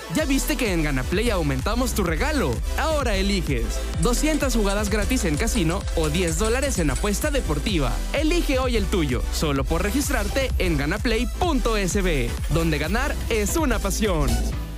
¿Ya viste que en GanaPlay aumentamos tu regalo? Ahora eliges 200 jugadas gratis en casino o $10 en apuesta deportiva. Elige hoy el tuyo, solo por registrarte en ganaplay.sb, donde ganar es una pasión.